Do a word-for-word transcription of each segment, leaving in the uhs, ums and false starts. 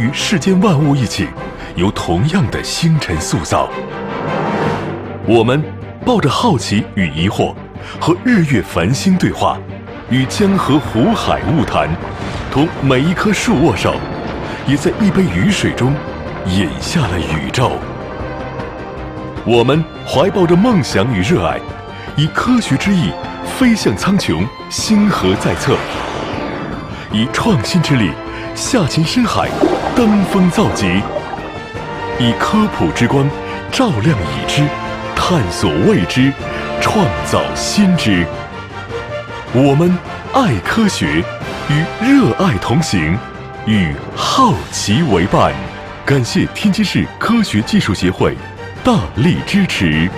与世间万物一起，由同样的星辰塑造。我们抱着好奇与疑惑，和日月繁星对话，与江河湖海物谈，同每一棵树握手，也在一杯雨水中饮下了宇宙。我们怀抱着梦想与热爱，以科学之翼飞向苍穹，星河在侧；以创新之力下潜深海，登峰造极；以科普之光照亮已知，探索未知，创造新知。我们爱科学，与热爱同行，与好奇为伴。感谢天津市科学技术协会大力支持。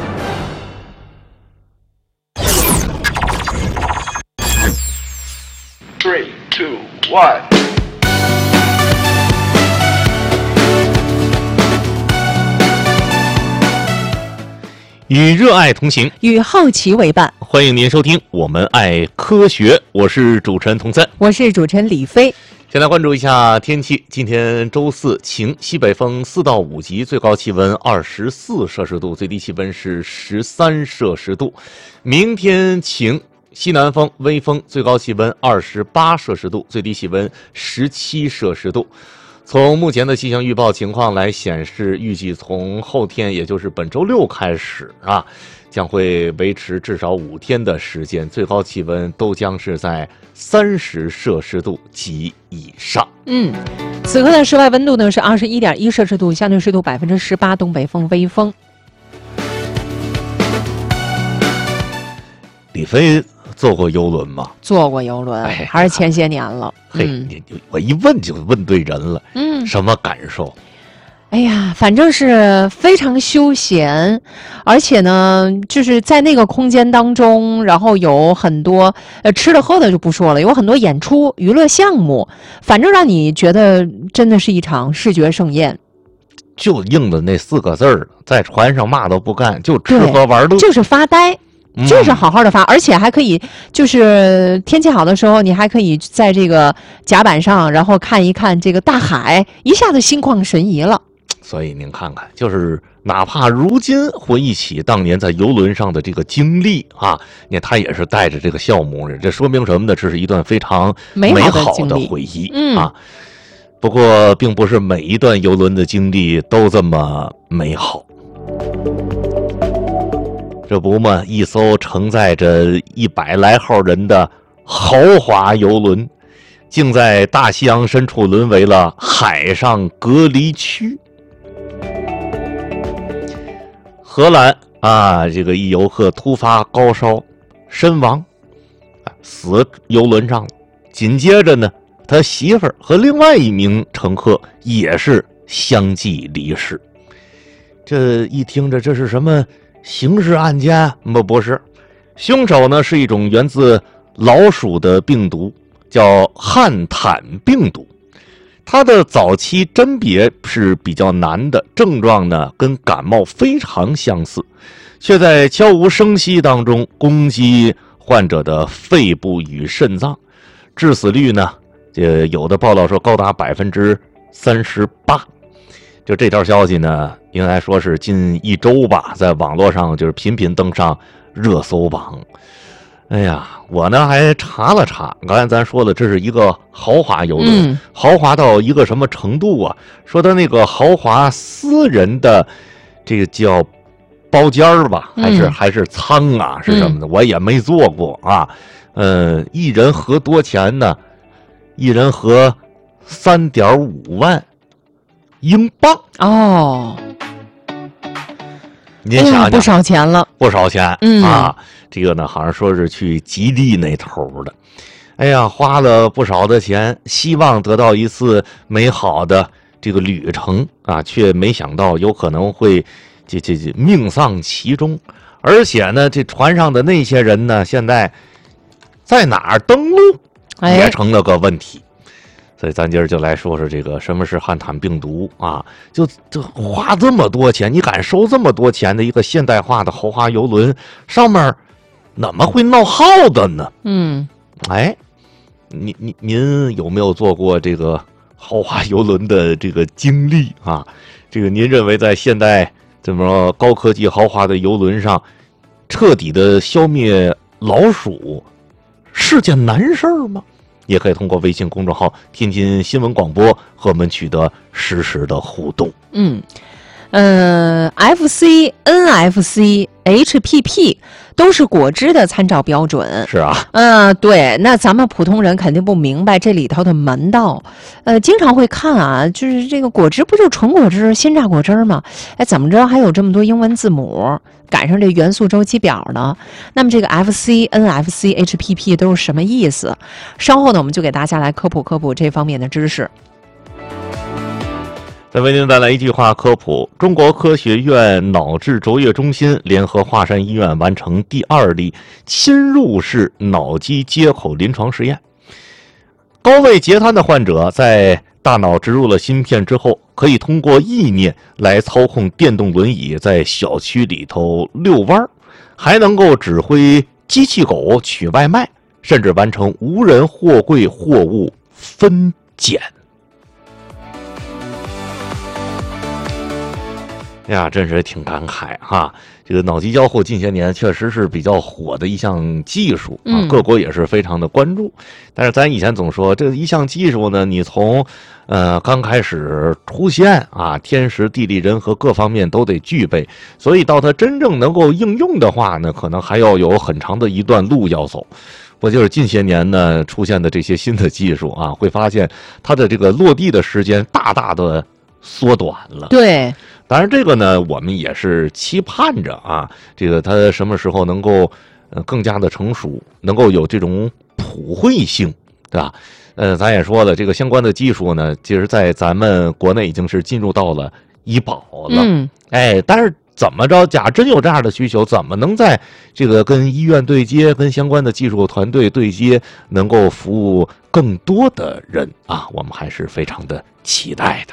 Three, two, one。 与热爱同行， 与好奇为伴。 欢迎您收听我们爱科学，我是主持人童森， 我是主持人李飞。 先来关注一下天气。今天周四晴，西北风四到五级，最高气温二十四摄氏度，最低气温是十三摄氏度。明天晴，西南风微风，最高气温二十八摄氏度，最低气温十七摄氏度。从目前的气象预报情况来显示，预计从后天，也就是本周六开始啊，将会维持至少五天的时间，最高气温都将是在三十摄氏度及以上。 嗯，此刻的室外温度呢是二十一点一摄氏度，相对湿度百分之十八，东北风微风。 李飞坐过游轮吗？ 坐过游轮，哎、还是前些年了。 嘿， 嗯、 你我一问就问对人了。 嗯， 什么感受？ 哎呀，反正是非常休闲，而且呢，就是在那个空间当中，然后有很多呃吃的喝的就不说了，有很多演出娱乐项目，反正让你觉得真的是一场视觉盛宴。 就应的那四个字儿，在船上嘛都不干，就吃喝玩乐， 就是发呆。就是好好的发，而且还可以，就是天气好的时候，你还可以在这个甲板上，然后看一看这个大海，一下子心旷神怡了。 所以您看看，就是哪怕如今回忆起当年在游轮上的这个经历啊，你看他也是带着这个笑模样，这说明什么呢？这是一段非常美好的回忆啊。嗯、不过，并不是每一段游轮的经历都这么美好。这不嘛，一艘承载着一百来号人的豪华游轮，竟在大西洋深处沦为了海上隔离区。荷兰啊，这个一游客突发高烧身亡，死游轮上了。紧接着呢，他媳妇儿和另外一名乘客也是相继离世。这一听着，这是什么刑事案件？不，不是，凶手呢是一种源自老鼠的病毒，叫汉坦病毒。它的早期甄别是比较难的，症状呢跟感冒非常相似，却在悄无声息当中攻击患者的肺部与肾脏，致死率呢，这有的报道说高达百分之三十八。就这条消息呢，应该说是近一周吧，在网络上就是频频登上热搜榜。哎呀，我呢还查了查，刚才咱说了，这是一个豪华游轮，嗯、豪华到一个什么程度啊？说他那个豪华私人的这个叫包间儿吧，还是、嗯、还是舱啊，是什么的？嗯、我也没坐过啊。呃，一人合多钱呢？一人合三点五万。英镑哦， 您想想、哎、 不少钱了， 不少钱、 嗯、 啊！这个呢，好像说是去极地那头的，哎呀，花了不少的钱，希望得到一次美好的这个旅程啊，却没想到有可能会这这这命丧其中，而且呢，这船上的那些人呢，现在在哪儿登陆也成了个问题。哎，所以咱今儿就来说说这个什么是汉坦病毒啊？就就花这么多钱，你敢收这么多钱的一个现代化的豪华游轮，上面怎么会闹耗的呢？ 嗯， 哎，您您您有没有坐过这个豪华游轮的这个经历啊，这个您认为在现代这么高科技豪华的游轮上，彻底的消灭老鼠是件难事儿吗？也可以通过微信公众号天津新闻广播和我们取得实时的互动。 嗯，呃 ，F C、N F C、H P P 都是果汁的参照标准。 是啊， 呃，对，那咱们普通人肯定不明白这里头的门道，呃，经常会看啊，就是这个果汁不就纯果汁、鲜榨果汁吗？哎，怎么着还有这么多英文字母，赶上这元素周期表呢？那么这个 F C、N F C、H P P 都是什么意思？稍后呢，我们就给大家来科普科普这方面的知识。 再为您带来一句话科普：中国科学院脑智卓越中心联合华山医院完成第二例侵入式脑机接口临床实验。高位截瘫的患者在大脑植入了芯片之后，可以通过意念来操控电动轮椅在小区里头遛弯，还能够指挥机器狗取外卖，甚至完成无人货柜货物分拣。呀，真是挺感慨哈！这个脑机交互近些年确实是比较火的一项技术啊，各国也是非常的关注。但是咱以前总说，这一项技术呢，你从呃刚开始出现啊，天时地利人和各方面都得具备，所以到它真正能够应用的话呢，可能还要有很长的一段路要走。我就是近些年呢出现的这些新的技术啊，会发现它的这个落地的时间大大的缩短了。 对。 当然，这个呢，我们也是期盼着啊，这个它什么时候能够呃更加的成熟，能够有这种普惠性，对吧？呃，咱也说了，这个相关的技术呢，其实在咱们国内已经是进入到了医保了。 嗯， 哎，但是怎么着，假真有这样的需求，怎么能在这个跟医院对接、跟相关的技术团队对接，能够服务更多的人啊？我们还是非常的期待的。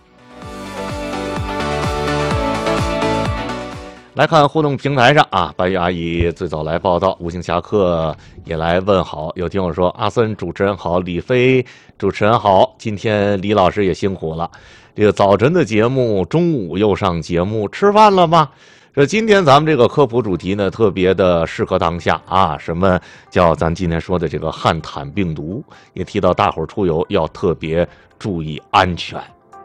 来看互动平台上啊，白玉阿姨最早来报道，无形侠客也来问好。有听友说，阿森主持人好，李飞主持人好，今天李老师也辛苦了。这个早晨的节目，中午又上节目，吃饭了吗？这今天咱们这个科普主题呢，特别的适合当下啊。什么叫咱今天说的这个汉坦病毒？也提到大伙儿出游要特别注意安全。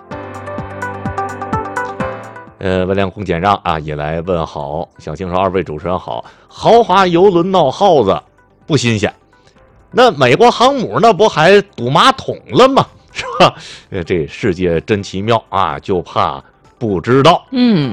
呃，温良空俭让啊，也来问好。小青说，二位主持人好，豪华游轮闹耗子不新鲜，那美国航母那不还堵马桶了吗？是吧？呃，这世界真奇妙啊，就怕不知道。 嗯。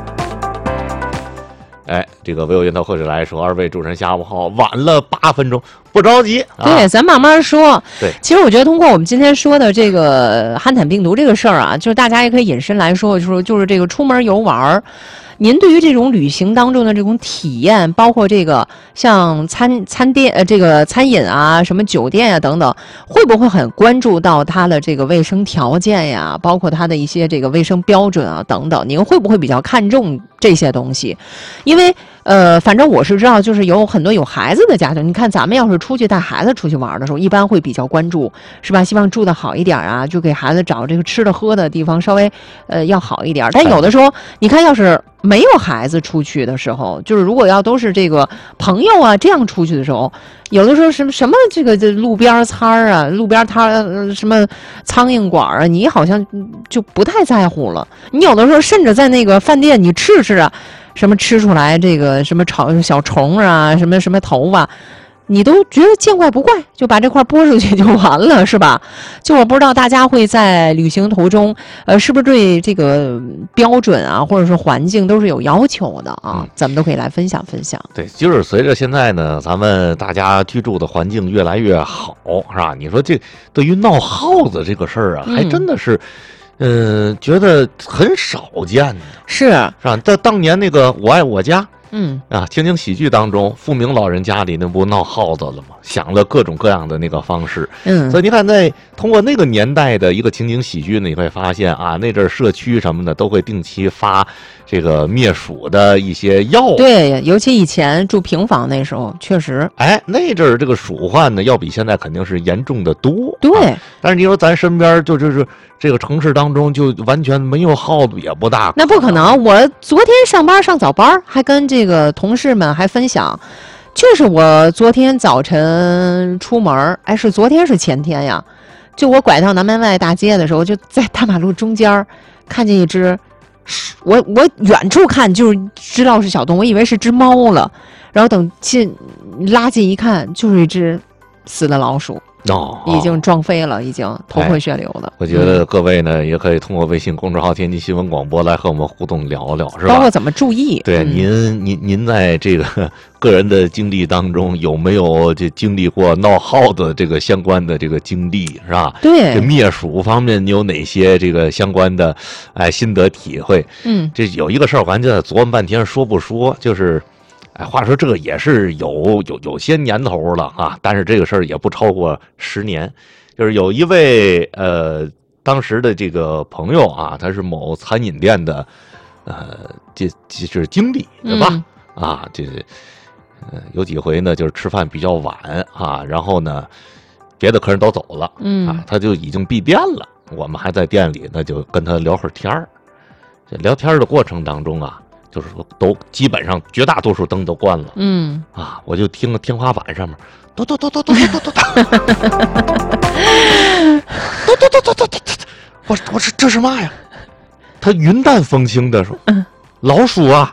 哎，这个唯有源头贺者来说，二位主持人下午好，晚了八分钟，不着急。啊、 对，咱慢慢说。 对， 其实我觉得通过我们今天说的这个汉坦病毒这个事儿啊，就是大家也可以引申来说，就是就是这个出门游玩儿。您对于这种旅行当中的这种体验，包括这个像餐餐店呃这个餐饮啊、什么酒店呀、啊、等等，会不会很关注到它的这个卫生条件呀，包括它的一些这个卫生标准啊等等？您会不会比较看重这些东西？因为呃，反正我是知道，就是有很多有孩子的家庭，你看咱们要是出去带孩子出去玩的时候，一般会比较关注，是吧？希望住的好一点啊，就给孩子找这个吃的喝的地方稍微呃要好一点。但有的时候，你看要是没有孩子出去的时候，就是如果要都是这个朋友啊这样出去的时候，有的时候什么什么这个这路边摊儿啊，路边摊儿、呃、什么苍蝇馆啊，你好像就不太在乎了。你有的时候甚至在那个饭店你吃吃啊，什么吃出来这个什么炒小虫啊，什么什么头发，你都觉得见怪不怪，就把这块拨出去就完了，是吧？就我不知道大家会在旅行途中，呃，是不是对这个标准啊，或者是环境都是有要求的啊？嗯、咱们都可以来分享分享。 对，就是随着现在呢，咱们大家居住的环境越来越好，是吧？你说这对于闹耗子这个事儿啊，还真的是。嗯嗯、呃，觉得很少见的， 是是吧？在当年那个《我爱我家》， 嗯啊，情景喜剧当中，富明老人家里那不闹耗子了吗？想了各种各样的那个方式， 嗯， 所以你看，在通过那个年代的一个情景喜剧呢，你会发现啊，那阵儿社区什么的都会定期发这个灭鼠的一些药。 对，尤其以前住平房那时候，确实， 哎，那阵儿这个鼠患呢，要比现在肯定是严重的多。 对。 啊但是你说咱身边就就是这个城市当中就完全没有耗子也不大， 那不可能。我昨天上班上早班，还跟这个同事们还分享，就是我昨天早晨出门，哎，是昨天是前天呀？就我拐到南门外大街的时候，就在大马路中间看见一只，我我远处看就是知道是小动物，我以为是只猫了，然后等近拉近一看，就是一只死的老鼠。 哦， 已经撞飞了，已经头破血流的。 我觉得各位呢，也可以通过微信公众号“天津新闻广播”来和我们互动聊聊，是吧？ 包括怎么注意。 对， 嗯、 您您您在这个个人的经历当中，有没有这经历过闹耗子这个相关的这个经历，是吧？ 对， 这灭鼠方面，你有哪些这个相关的哎心得体会？ 嗯， 这有一个事儿，咱就在琢磨半天，说不说，就是。哎，话说这个也是有有有些年头了啊，但是这个事儿也不超过十年。就是有一位呃当时的这个朋友啊，他是某餐饮店的呃这这是经理对吧？嗯、啊，这呃有几回呢，就是吃饭比较晚啊，然后呢别的客人都走了， 嗯啊，他就已经闭店了，我们还在店里呢，就跟他聊会儿天儿。这聊天的过程当中啊。就是说，都基本上绝大多数灯都关了， 嗯啊，我就听天花板上面，嘟嘟嘟嘟嘟嘟嘟嘟，嘟嘟嘟嘟嘟嘟，我我说这是嘛呀？他云淡风轻的说：“老鼠啊！”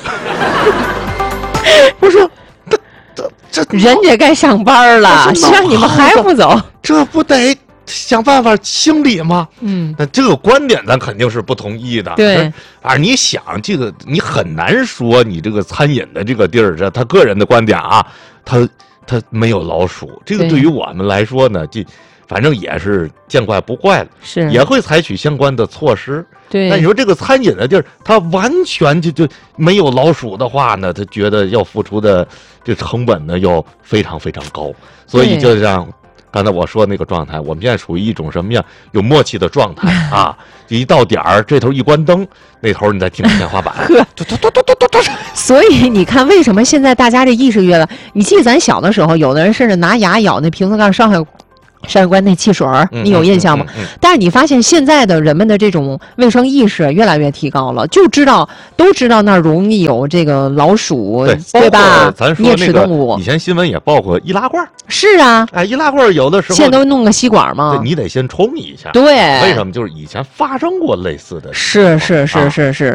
我说：“这这这， 人家该上班了，像你们还不走， 这不得？”想办法清理吗？ 嗯， 那这个观点咱肯定是不同意的。 对啊，你想这个，你很难说你这个餐饮的这个地儿，这他个人的观点啊，他他没有老鼠，这个对于我们来说呢，这反正也是见怪不怪了， 是也会采取相关的措施。 对， 但你说这个餐饮的地儿，他完全就就没有老鼠的话呢，他觉得要付出的这成本呢要非常非常高，所以就让。刚才我说那个状态，我们现在处于一种什么样有默契的状态啊？一到点儿，这头一关灯，那头你再听天花板，嘟嘟嘟嘟嘟嘟嘟。 所以你看，为什么现在大家这意识越来？你记得咱小的时候，有的人甚至拿牙咬那瓶子盖上海。山海关那汽水儿，你有印象吗？ 嗯嗯嗯嗯、 但是你发现现在的人们的这种卫生意识越来越提高了，就知道都知道那儿容易有这个老鼠， 对, 对吧？ 咱说啮齿动物， 以前新闻也报过易拉罐。 是啊， 哎，易拉罐有的时候现在都弄个吸管嘛， 你得先冲一下。 对， 为什么？就是以前发生过类似的事。 是是是是是。